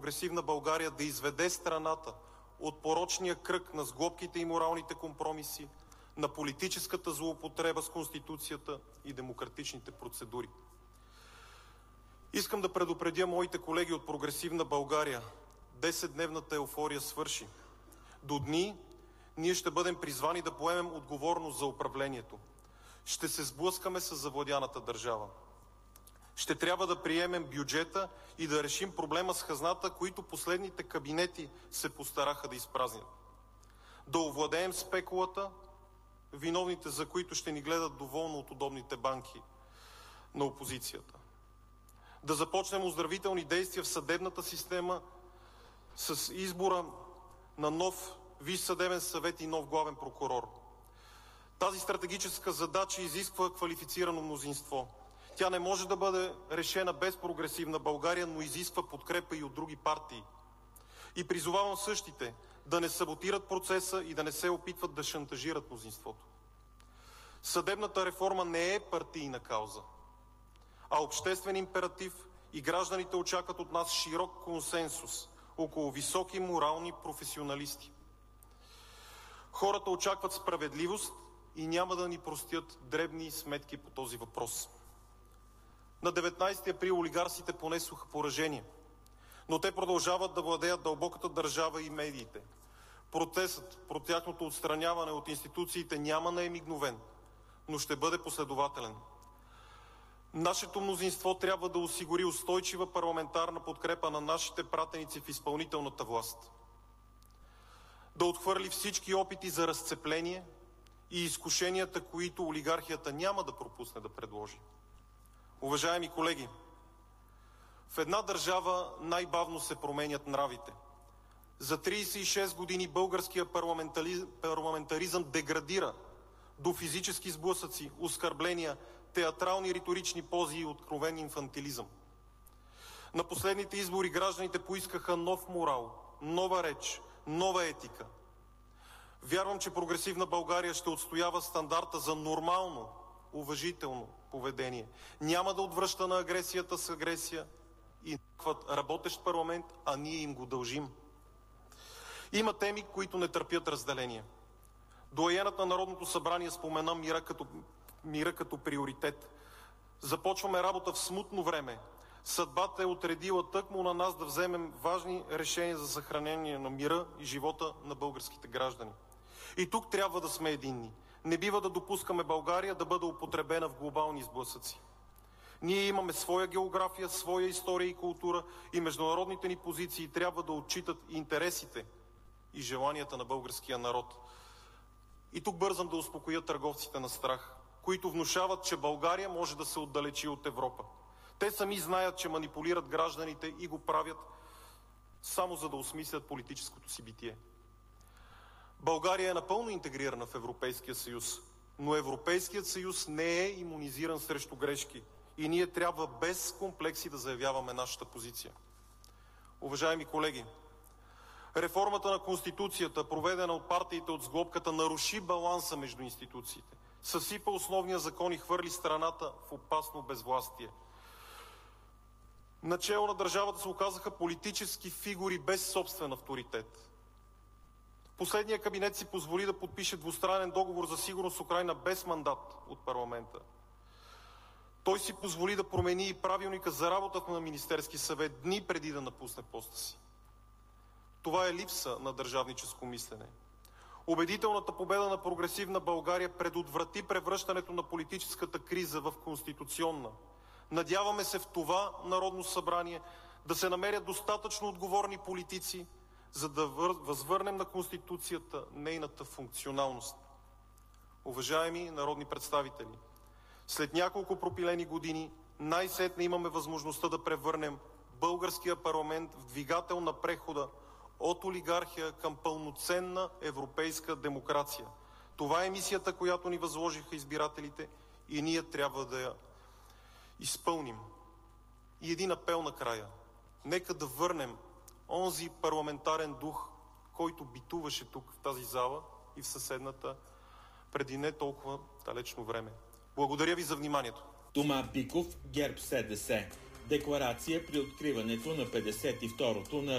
Прогресивна България да изведе страната от порочния кръг на сглобките и моралните компромиси, на политическата злоупотреба с Конституцията и демократичните процедури. Искам да предупредя моите колеги от Прогресивна България. 10-дневната еуфория свърши. До дни ние ще бъдем призвани да поемем отговорност за управлението. Ще се сблъскаме с завладяната държава. Ще трябва да приемем бюджета и да решим проблема с хазната, които последните кабинети се постараха да изпразнят. Да овладеем спекулата, виновните за които ще ни гледат доволно от удобните банки на опозицията. Да започнем оздравителни действия в съдебната система с избора на нов Висш съдебен съвет и нов главен прокурор. Тази стратегическа задача изисква квалифицирано мнозинство. Тя не може да бъде решена без Прогресивна България, но изисква подкрепа и от други партии. И призовавам същите да не саботират процеса и да не се опитват да шантажират мнозинството. Съдебната реформа не е партийна кауза, а обществен императив и гражданите очакват от нас широк консенсус около високи морални професионалисти. Хората очакват справедливост и няма да ни простят дребни сметки по този въпрос. На 19 април олигарсите понесоха поражение, но те продължават да владеят дълбоката държава и медиите. Протестът про тяхното отстраняване от институциите няма да е мигновен, но ще бъде последователен. Нашето мнозинство трябва да осигури устойчива парламентарна подкрепа на нашите пратеници в изпълнителната власт. Да отхвърли всички опити за разцепление и изкушенията, които олигархията няма да пропусне да предложи. Уважаеми колеги, в една държава най-бавно се променят нравите. За 36 години българският парламентаризъм деградира до физически сблъсъци, оскърбления, театрални риторични пози и откровен инфантилизъм. На последните избори гражданите поискаха нов морал, нова реч, нова етика. Вярвам, че Прогресивна България ще отстоява стандарта за нормално, уважително поведение. Няма да отвръща на агресията с агресия и работещ парламент, а ние им го дължим. Има теми, които не търпят разделение. Доайенът на Народното събрание спомена мира като приоритет. Започваме работа в смутно време. Съдбата е отредила тъкмо на нас да вземем важни решения за съхранение на мира и живота на българските граждани. И тук трябва да сме единни. Не бива да допускаме България да бъде употребена в глобални сблъсъци. Ние имаме своя география, своя история и култура и международните ни позиции трябва да отчитат интересите и желанията на българския народ. И тук бързам да успокоя търговците на страх, които внушават, че България може да се отдалечи от Европа. Те сами знаят, че манипулират гражданите и го правят само за да осмислят политическото си битие. България е напълно интегрирана в Европейския съюз, но Европейският съюз не е имунизиран срещу грешки и ние трябва без комплекси да заявяваме нашата позиция. Уважаеми колеги, реформата на Конституцията, проведена от партиите от сглобката, наруши баланса между институциите, съсипа основния закон и хвърли страната в опасно безвластие. Начело на държавата се оказаха политически фигури без собствен авторитет. Последният кабинет си позволи да подпише двустранен договор за сигурност с Украйна без мандат от парламента. Той си позволи да промени и правилника за работата на Министерски съвет дни преди да напусне поста си. Това е липса на държавническо мислене. Убедителната победа на Прогресивна България предотврати превръщането на политическата криза в конституционна. Надяваме се в това Народно събрание да се намерят достатъчно отговорни политици, за да възвърнем на Конституцията нейната функционалност. Уважаеми народни представители, след няколко пропилени години най-сетне имаме възможността да превърнем българския парламент в двигател на прехода от олигархия към пълноценна европейска демокрация. Това е мисията, която ни възложиха избирателите и ние трябва да я изпълним. И един апел накрая. Нека да върнем онзи парламентарен дух, който битуваше тук в тази зала и в съседната преди не толкова далечно време. Благодаря ви за вниманието. Тома Биков, ГЕРБ СДС. Декларация при откриването на 52-то